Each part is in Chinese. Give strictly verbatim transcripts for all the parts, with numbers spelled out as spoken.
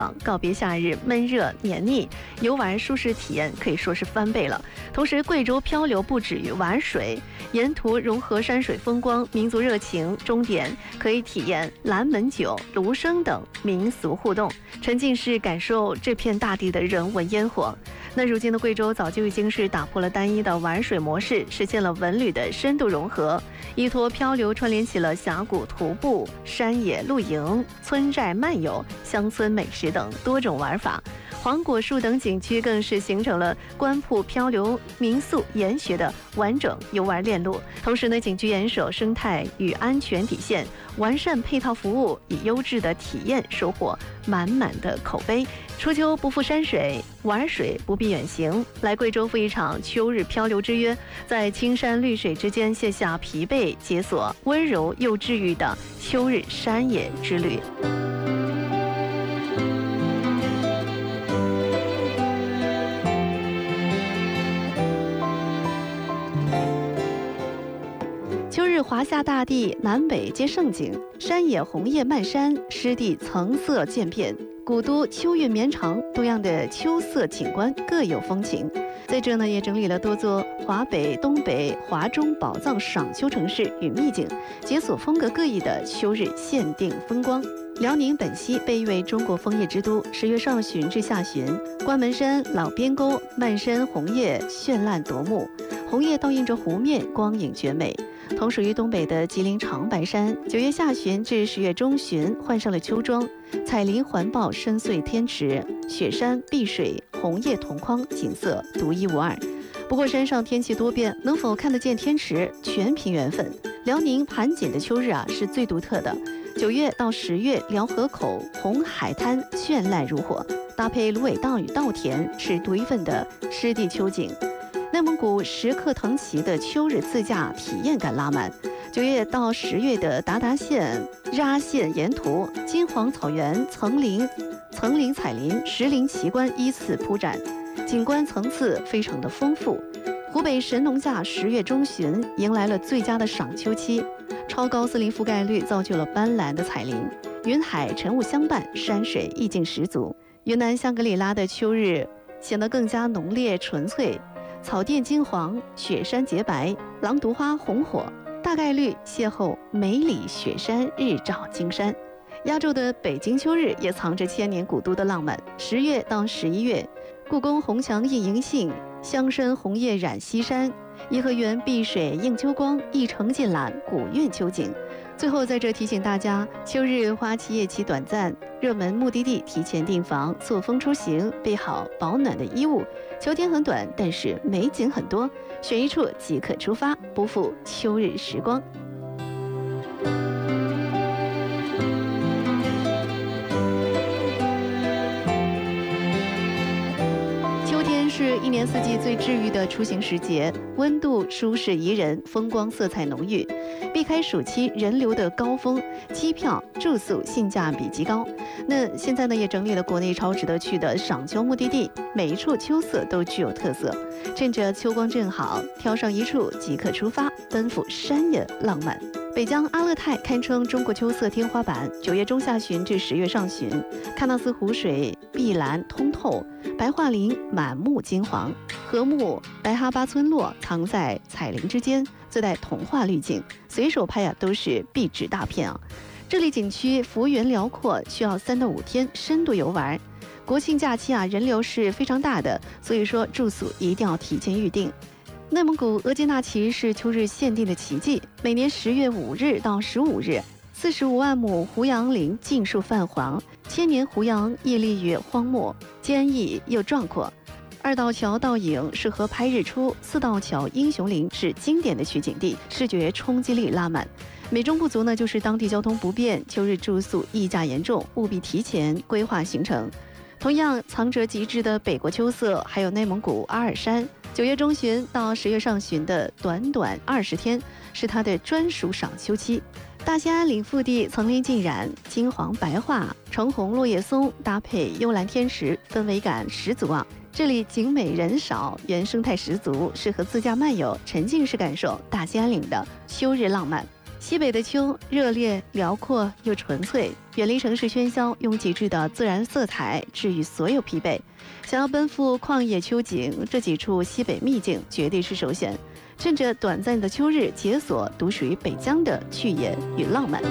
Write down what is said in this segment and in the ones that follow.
告别夏日闷热黏腻，游玩舒适体验可以说是翻倍了。同时，贵州漂流不止于玩水，沿途融合山水风光、民族热情，终点可以体验蓝门酒、芦笙等民俗互动，沉浸式感受这片大地的人文烟火。那如今的贵州早就已经是打破了单一的玩水模式，实现了文旅的深度融合，依托漂流串联起了峡谷徒步、山野露营、村寨漫游、乡村美食等多种玩法。黄果树等景区更是形成了官铺漂流民宿研学的完整游玩链路。同时呢，景区严守生态与安全底线，完善配套服务，以优质的体验收获满满的口碑。初秋不负山水，玩水不必远行，来贵州赴一场秋日漂流之约，在青山绿水之间卸下疲惫，解锁温柔又治愈的秋日山野之旅。秋日华夏大地南北皆胜景，山野红叶漫山，湿地层色渐变，古都秋韵绵长，多样的秋色景观各有风情。在这呢，也整理了多座华北、东北、华中宝藏赏秋城市与秘境，解锁风格各异的秋日限定风光。辽宁本溪被誉为中国枫叶之都，十月上旬至下旬，关门山、老边沟漫山红叶绚烂夺目，红叶倒映着湖面，光影绝美。同属于东北的吉林长白山，九月下旬至十月中旬换上了秋装，彩林环抱深邃天池，雪山碧水，红叶同框，景色独一无二。不过山上天气多变，能否看得见天池，全凭缘分。辽宁盘锦的秋日啊是最独特的，九月到十月，辽河口红海滩绚烂如火，搭配芦苇荡与稻田，是独一份的湿地秋景。内蒙古石刻腾旗的秋日自驾体验感拉满，九月到十月的达达县、扎县沿途，金黄草原、层林、层林彩林、石林奇观依次铺展，景观层次非常的丰富。湖北神农架十月中旬迎来了最佳的赏秋期，超高森林覆盖率造就了斑斓的彩林，云海晨雾相伴，山水意境十足。云南香格里拉的秋日显得更加浓烈纯粹。草甸金黄，雪山洁白，狼毒花红火，大概率邂逅梅里雪山日照金山。亚洲的北京秋日也藏着千年古都的浪漫。十月到十一月，故宫红墙映银杏，香山红叶染西山，颐和园碧水映秋光，一城尽览古韵秋景。最后在这提醒大家，秋日花期夜期短暂，热门目的地提前订房，错峰出行，备好保暖的衣物。秋天很短，但是美景很多，选一处即可出发，不负秋日时光。是一年四季最治愈的出行时节，温度舒适宜人，风光色彩浓郁。避开暑期人流的高峰，机票、住宿性价比极高。那现在呢，也整理了国内超值得去的赏秋目的地，每一处秋色都具有特色。趁着秋光正好，挑上一处即可出发，奔赴山野浪漫。北疆阿勒泰堪称中国秋色天花板，九月中下旬至十月上旬，喀纳斯湖水碧蓝通透，白桦林满目金黄，禾木白哈巴村落藏在彩林之间，自带童话滤镜，随手拍啊都是壁纸大片啊。这里景区幅员辽阔，需要三到五天深度游玩。国庆假期啊，人流是非常大的，所以说住宿一定要提前预定。内蒙古额济纳旗是秋日限定的奇迹，每年十月五日到十五日，四十五万亩胡杨林尽数泛黄，千年胡杨屹立于荒漠，坚毅又壮阔。二道桥倒影适合拍日出，四道桥英雄林是经典的取景地，视觉冲击力拉满。美中不足呢，就是当地交通不便，秋日住宿溢价严重，务必提前规划行程。同样藏着极致的北国秋色，还有内蒙古阿尔山。九月中旬到十月上旬的短短二十天，是它的专属赏秋期。大兴安岭腹地层林尽染，金黄白桦、橙红落叶松搭配幽蓝天池，氛围感十足啊！这里景美人少，原生态十足，适合自驾漫游，沉浸式感受大兴安岭的秋日浪漫。 西北的秋热烈、辽阔又纯粹，远离城市喧嚣，用极致的自然色彩治愈所有疲惫。想要奔赴旷野秋景，这几处西北秘境绝对是首选。趁着短暂的秋日，解锁独属于北疆的趣野与浪漫。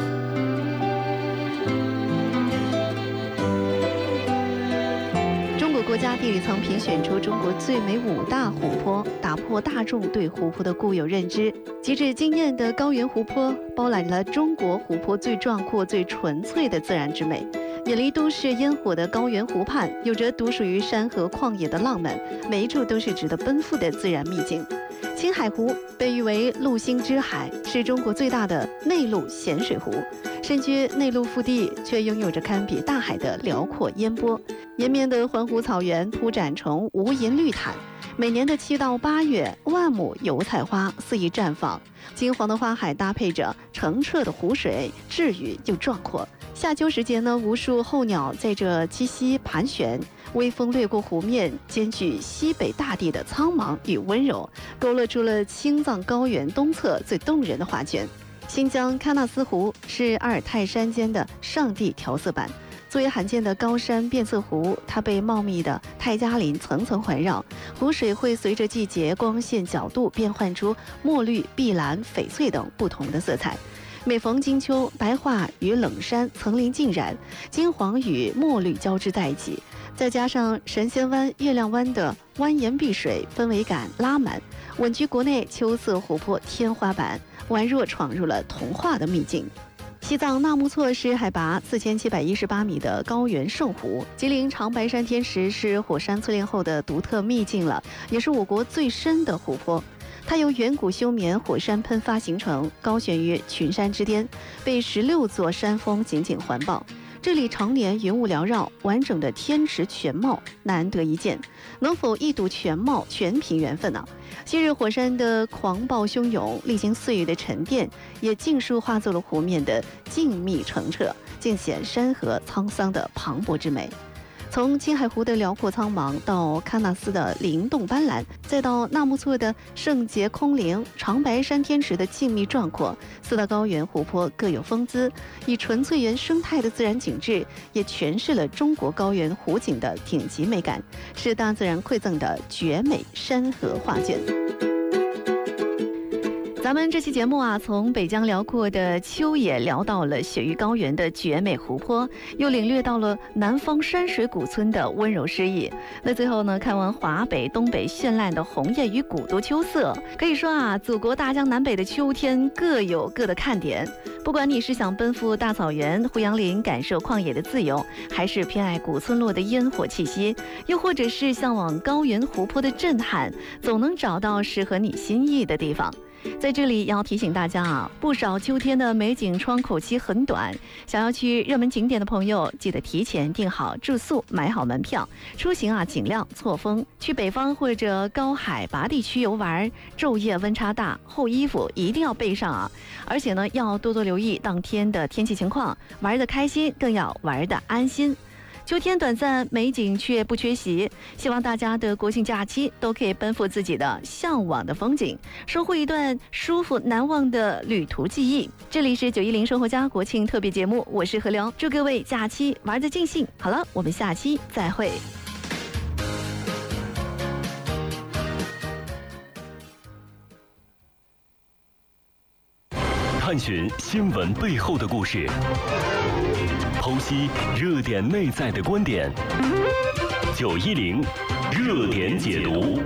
中国国家地理曾评选出中国最美五大湖泊，打破大众对湖泊的固有认知。极致惊艳的高原湖泊，包揽了中国湖泊最壮阔、最纯粹的自然之美。远离都市烟火的高原湖畔，有着独属于山河旷野的浪漫，每一处都是值得奔赴的自然秘境。青海湖被誉为陆星之海，是中国最大的内陆咸水湖。身居内陆腹地，却拥有着堪比大海的辽阔烟波。延绵的环湖草原铺展成无垠绿毯，每年的七到八月，万亩油菜花肆意绽放，金黄的花海搭配着澄澈的湖水，治愈又壮阔。夏秋时节呢，无数候鸟在这栖息盘旋，微风掠过湖面，兼具西北大地的苍茫与温柔，勾勒出了青藏高原东侧最动人的画卷。新疆喀纳斯湖是阿尔泰山间的上帝调色板。作为罕见的高山变色湖，它被茂密的泰加林层层环绕，湖水会随着季节、光线角度变换出墨绿、碧蓝、翡翠等不同的色彩。每逢金秋，白桦与冷杉层林尽染，金黄与墨绿交织在一起，再加上神仙湾、月亮湾的蜿蜒碧水，氛围感拉满，稳居国内秋色湖泊天花板，宛若闯入了童话的秘境。西藏纳木错是海拔四千七百一十八米的高原圣湖，吉林长白山天池是火山淬炼后的独特秘境了，也是我国最深的湖泊。它由远古休眠火山喷发形成，高悬于群山之巅，被十六座山峰紧紧环抱。这里常年云雾缭绕，完整的天池全貌难得一见，能否一睹全貌，全凭缘分呢？昔日火山的狂暴汹涌，历经岁月的沉淀，也尽数化作了湖面的静谧澄澈，尽显山河沧桑的磅礴之美。从青海湖的辽阔苍茫，到喀纳斯的灵动斑斓，再到纳木错的圣洁空灵，长白山天池的静谧壮阔，四大高原湖泊各有风姿，以纯粹原生态的自然景致，也诠释了中国高原湖景的顶级美感，是大自然馈赠的绝美山河画卷。咱们这期节目啊，从北疆辽阔的秋野聊到了雪域高原的绝美湖泊，又领略到了南方山水古村的温柔诗意。那最后呢，看完华北、东北绚烂的红叶与古都秋色，可以说啊，祖国大江南北的秋天各有各的看点。不管你是想奔赴大草原、胡杨林感受旷野的自由，还是偏爱古村落的烟火气息，又或者是向往高原湖泊的震撼，总能找到适合你心意的地方。在这里要提醒大家啊，不少秋天的美景窗口期很短，想要去热门景点的朋友，记得提前订好住宿，买好门票，出行啊尽量错峰。去北方或者高海拔地区游玩，昼夜温差大，厚衣服一定要备上啊！而且呢，要多多留意当天的天气情况，玩得开心，更要玩得安心。秋天短暂，美景却不缺席。希望大家的国庆假期都可以奔赴自己的向往的风景，收获一段舒服难忘的旅途记忆。这里是九一零生活家国庆特别节目，我是何聊，祝各位假期玩得尽兴。好了，我们下期再会。 探寻新闻背后的故事，剖析热点内在的观点。九一零热点解读，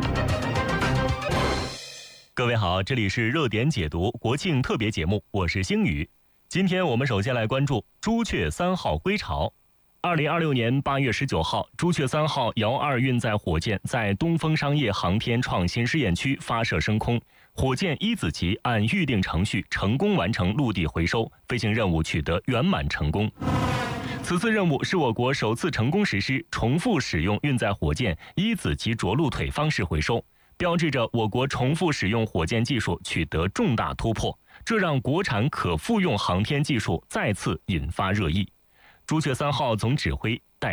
各位好，这里是热点解读国庆特别节目，我是星宇。今天我们首先来关注朱雀三号归巢。二零二六年八月十九号，朱雀三号遥二运载火箭在东风商业航天创新试验区发射升空，火箭一子级按预定程序成功完成陆地回收，飞行任务取得圆满成功。此次任务是我国首次成功实施重复使用运载火箭一子级着陆腿方式回收，标志着我国重复使用火箭技术取得重大突破，这让国产可复用航天技术再次引发热议。朱雀三号总指挥戴正，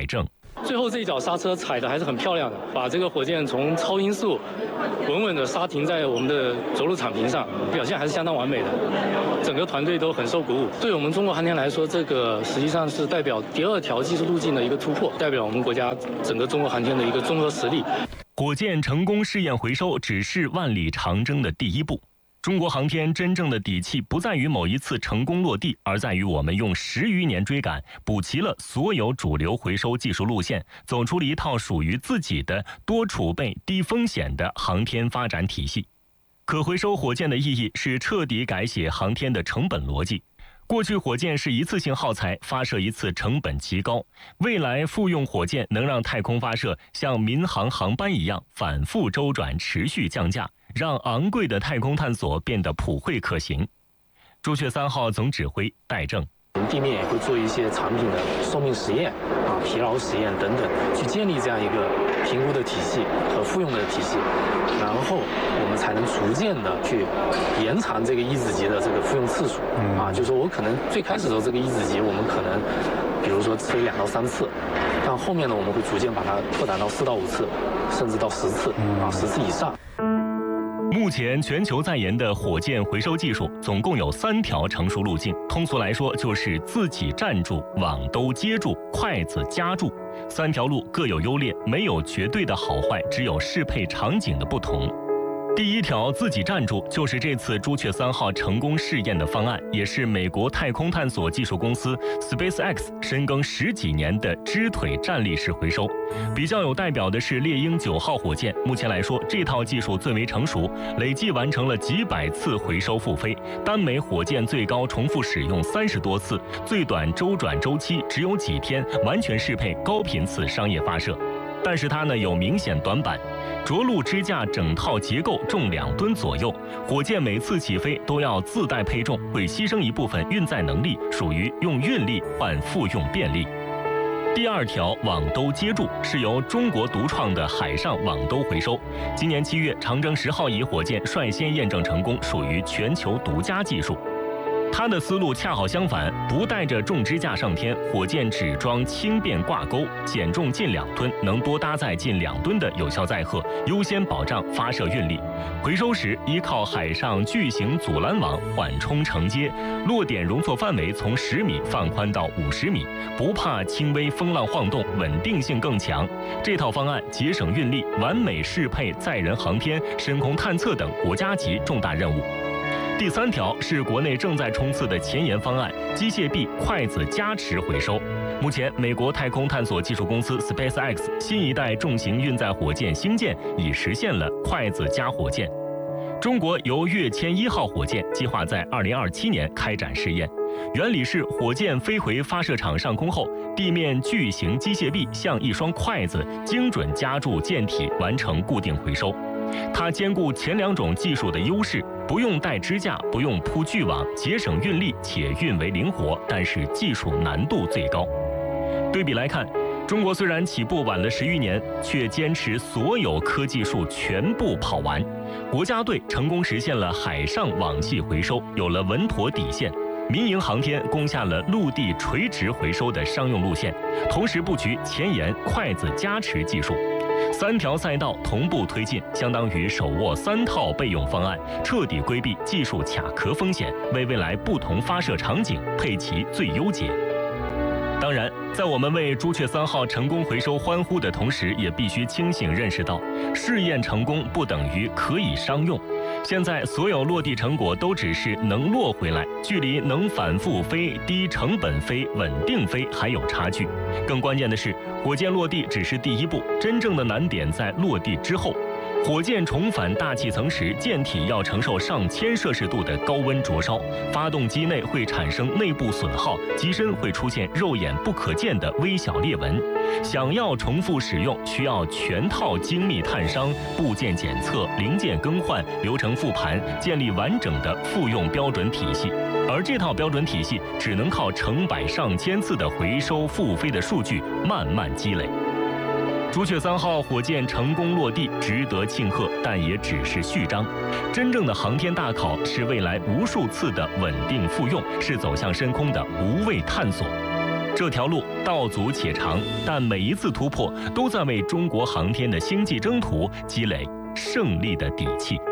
最后这一脚刹车踩的还是很漂亮的，把这个火箭从超音速稳稳的刹停在我们的着陆场坪上，表现还是相当完美的。整个团队都很受鼓舞。对我们中国航天来说，这个实际上是代表第二条技术路径的一个突破，代表我们国家整个中国航天的一个综合实力。 火箭成功试验回收只是万里长征的第一步。中国航天真正的底气不在于某一次成功落地，而在于我们用十余年追赶，补齐了所有主流回收技术路线，走出了一套属于自己的多储备、低风险的航天发展体系。可回收火箭的意义是彻底改写航天的成本逻辑。过去火箭是一次性耗材，发射一次成本极高，未来复用火箭能让太空发射像民航航班一样反复周转，持续降价，让昂贵的太空探索变得普惠可行。朱雀三号总指挥戴正， 地面也会做一些产品的寿命实验啊、疲劳实验等等，去建立这样一个评估的体系和复用的体系，然后我们才能逐渐的去延长这个一子级的这个复用次数啊。就是说我可能最开始的时候这个一子级我们可能比如说吹两到三次，但后面呢我们会逐渐把它拓展到四到五次，甚至到十次啊，十次以上。 目前全球在研的火箭回收技术总共有三条成熟路径，通俗来说就是自己站住、网兜接住、筷子夹住。三条路各有优劣，没有绝对的好坏，只有适配场景的不同。第一条自己站住就是这次朱雀三号成功试验的方案，也是美国太空探索技术公司 SpaceX 深耕十几年的支腿站立式回收。比较有代表的是猎鹰九号火箭，目前来说这套技术最为成熟，累计完成了几百次回收复飞，单枚火箭最高重复使用三十多次，最短周转周期只有几天，完全适配高频次商业发射。但是它呢有明显短板，着陆支架整套结构重两吨左右，火箭每次起飞都要自带配重，会牺牲一部分运载能力，属于用运力换复用便利。第二条网兜接住是由中国独创的海上网兜回收，今年七月长征十号乙火箭率先验证成功，属于全球独家技术。它的思路恰好相反，不带着重支架上天，火箭只装轻便挂钩，减重近两吨，能多搭载近两吨的有效载荷，优先保障发射运力。回收时依靠海上巨型阻拦网缓冲承接，落点容错范围从十米放宽到五十米，不怕轻微风浪晃动，稳定性更强。这套方案节省运力，完美适配载人航天、深空探测等国家级重大任务。第三条是国内正在冲刺的前沿方案——机械臂筷子夹持回收。目前，美国太空探索技术公司 SpaceX 新一代重型运载火箭星舰已实现了筷子夹火箭。中国由跃迁一号火箭计划在二零二七年开展试验，原理是火箭飞回发射场上空后，地面巨型机械臂像一双筷子，精准夹住舰体，完成固定回收。它兼顾前两种技术的优势，不用带支架，不用铺巨网，节省运力且运维灵活，但是技术难度最高。对比来看，中国虽然起步晚了十余年，却坚持所有科技树全部跑完。国家队成功实现了海上网系回收，有了稳妥底线。民营航天攻下了陆地垂直回收的商用路线，同时布局前沿筷子夹持技术。三条赛道同步推进，相当于手握三套备用方案，彻底规避技术卡壳风险，为未来不同发射场景配齐最优解。当然，在我们为朱雀三号成功回收欢呼的同时，也必须清醒认识到，试验成功不等于可以商用。现在所有落地成果都只是能落回来，距离能反复飞、低成本飞、稳定飞还有差距。更关键的是，火箭落地只是第一步，真正的难点在落地之后。火箭重返大气层时，舰体要承受上千摄氏度的高温灼烧，发动机内会产生内部损耗，机身会出现肉眼不可见的微小裂纹。想要重复使用，需要全套精密探伤、部件检测、零件更换、流程复盘，建立完整的复用标准体系。而这套标准体系只能靠成百上千次的回收复飞的数据慢慢积累。朱雀三号火箭成功落地，值得庆贺，但也只是序章。真正的航天大考是未来无数次的稳定复用，是走向深空的无畏探索。 这条路道阻且长，但每一次突破都在为中国航天的星际征途积累胜利的底气。